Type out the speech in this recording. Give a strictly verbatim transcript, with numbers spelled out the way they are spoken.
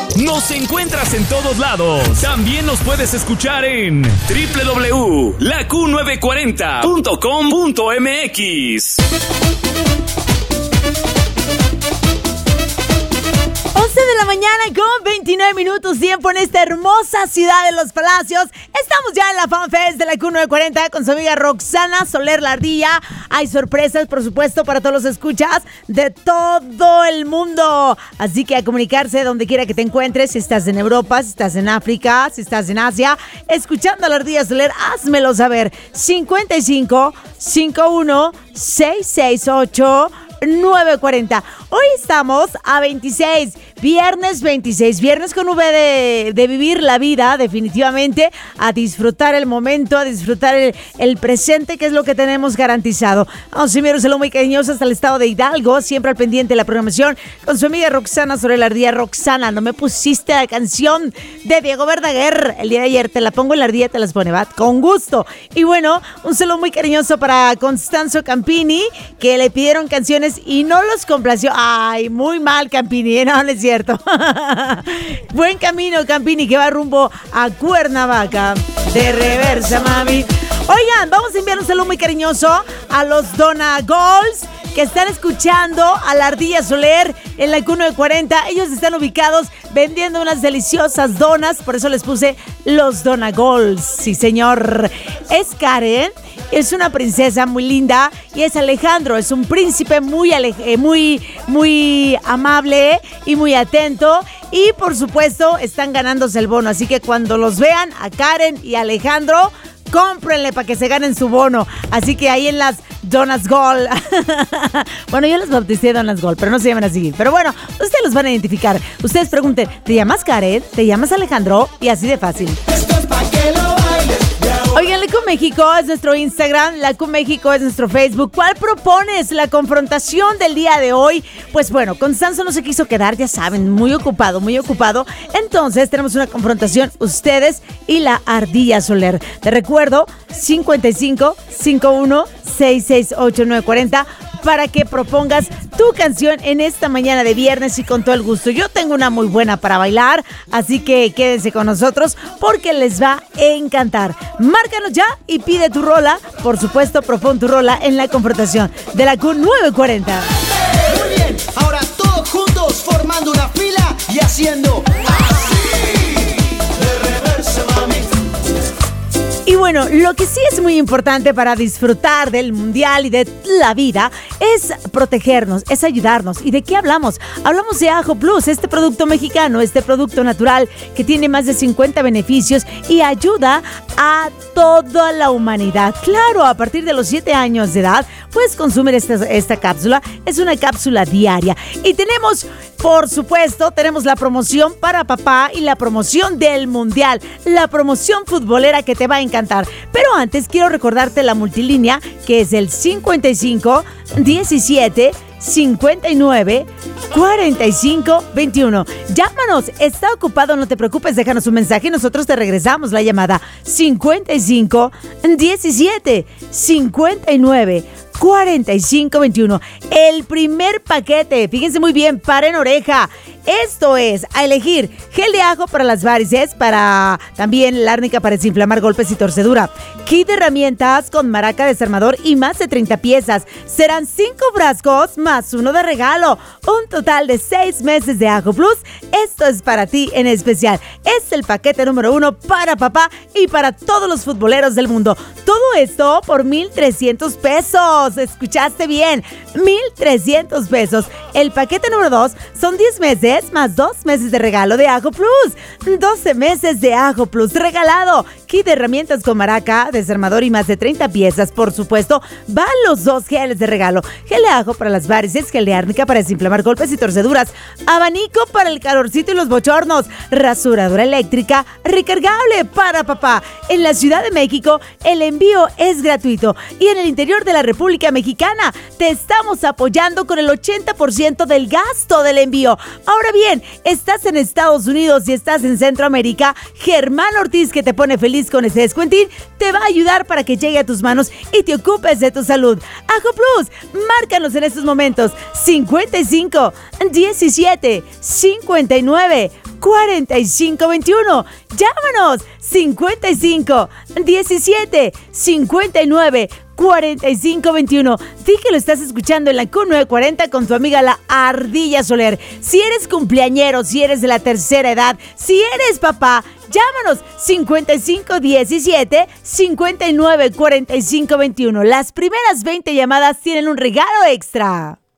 Nos encuentras en todos lados. También nos puedes escuchar en doble u doble u doble u punto la Q novecientos cuarenta punto com punto m x. once de la mañana con veintinueve minutos, tiempo en esta hermosa ciudad de Los Palacios. Estamos ya en la Fan Fest de la Q novecientos cuarenta con su amiga Roxana Soler La Ardilla. Hay sorpresas, por supuesto, para todos los escuchas de todo el mundo. Así que a comunicarse donde quiera que te encuentres, si estás en Europa, si estás en África, si estás en Asia, escuchando a La Ardilla Soler, házmelo saber. cincuenta y cinco, cincuenta y uno, seiscientos sesenta y ocho, novecientos cuarenta. Hoy estamos a veintiséis, viernes veintiséis, viernes con V de, de vivir la vida, definitivamente, a disfrutar el momento, a disfrutar el, el presente, que es lo que tenemos garantizado. Vamos a enviar un saludo muy cariñoso hasta el estado de Hidalgo, siempre al pendiente de la programación, con su amiga Roxana Soler La Ardilla. Roxana, no me pusiste la canción de Diego Verdaguer el día de ayer, te la pongo en La Ardilla, te las pone, va, con gusto. Y bueno, un saludo muy cariñoso para Constanzo Campini, que le pidieron canciones y no los complació. Ay, muy mal, Campini, no, no es cierto. Buen camino, Campini, que va rumbo a Cuernavaca. De reversa, mami. Oigan, vamos a enviar un saludo muy cariñoso a los Donagols que están escuchando a La Ardilla Soler en la Q novecientos cuarenta. Ellos están ubicados vendiendo unas deliciosas donas, por eso les puse los Donagols. Sí, señor. Es Karen, es una princesa muy linda, y es Alejandro, es un príncipe muy, ale- muy, muy amable y muy atento. Y por supuesto están ganándose el bono, así que cuando los vean a Karen y Alejandro, cómprenle para que se ganen su bono. Así que ahí en las Donas Gold. Bueno, yo las bauticé Donas Gold, pero no se llaman así. Pero bueno, ustedes los van a identificar. Ustedes pregunten, ¿te llamas Karen? ¿Te llamas Alejandro? Y así de fácil. Esto es pa' que lo bailes. Oigan, la Q México es nuestro Instagram, la Q México es nuestro Facebook. ¿Cuál propones? La confrontación del día de hoy. Pues bueno, Constanzo no se quiso quedar, ya saben, muy ocupado, muy ocupado. Entonces tenemos una confrontación, ustedes y la Ardilla Soler. Te recuerdo, cincuenta y cinco, cincuenta y uno, seiscientos sesenta y ocho, novecientos cuarenta, para que propongas tu canción en esta mañana de viernes y con todo el gusto. Yo tengo una muy buena para bailar, así que quédense con nosotros porque les va a encantar. Márcanos ya y pide tu rola. Por supuesto, propon tu rola en la confrontación de la Q novecientos cuarenta. Muy bien, ahora todos juntos formando una fila y haciendo así. De reversa, mami. Y bueno, lo que sí es muy importante para disfrutar del mundial y de la vida es protegernos, es ayudarnos. ¿Y de qué hablamos? Hablamos de Ajo Plus, este producto mexicano, este producto natural que tiene más de cincuenta beneficios y ayuda a toda la humanidad. Claro, a partir de los siete años de edad puedes consumir esta, esta cápsula. Es una cápsula diaria. Y tenemos, por supuesto, tenemos la promoción para papá y la promoción del mundial, la promoción futbolera que te va a encantar. Pero antes quiero recordarte la multilínea, que es el cincuenta y cinco, diecisiete, cincuenta y nueve, cuarenta y cinco, veintiuno. Llámanos, está ocupado, no te preocupes, déjanos un mensaje y nosotros te regresamos la llamada. cincuenta y cinco, diecisiete, cincuenta y nueve, cuarenta y cinco, veintiuno. El primer paquete, fíjense muy bien, paren oreja. Esto es a elegir gel de ajo para las varices, para también la árnica para desinflamar golpes y torcedura, kit de herramientas con maraca desarmador y más de treinta piezas. Serán cinco frascos más uno de regalo, un total de seis meses de Ajo Plus. Esto es para ti en especial. Es el paquete número uno para papá y para todos los futboleros del mundo. Todo esto por mil trescientos pesos. ¿Escuchaste bien? mil trescientos pesos. El paquete número dos son diez meses más dos meses de regalo de Ajo Plus. doce meses de Ajo Plus regalado. Kit de herramientas con maraca, desarmador y más de treinta piezas. Por supuesto, van los dos geles de regalo. Gel de ajo para las varices, gel de árnica para desinflamar golpes y torceduras, abanico para el calorcito y los bochornos, rasuradora eléctrica recargable para papá. En la Ciudad de México, el envío es gratuito. Y en el interior de la República Mexicana, te estamos apoyando con el ochenta por ciento del gasto del envío. Ahora bien, estás en Estados Unidos y estás en Centroamérica, Germán Ortiz, que te pone feliz con ese descuentín, te va a ayudar para que llegue a tus manos y te ocupes de tu salud. Ajo Plus, márcanos en estos momentos cincuenta y cinco, diecisiete, cincuenta y nueve, cuarenta y cinco veintiuno. Llámanos cincuenta y cinco diecisiete cincuenta y nueve cuarenta y cinco veintiuno. Di que lo estás escuchando en la Q novecientos cuarenta con tu amiga la Ardilla Soler. Si eres cumpleañero, si eres de la tercera edad, si eres papá, llámanos cincuenta y cinco diecisiete cincuenta y nueve cuarenta y cinco veintiuno. Las primeras veinte llamadas tienen un regalo extra.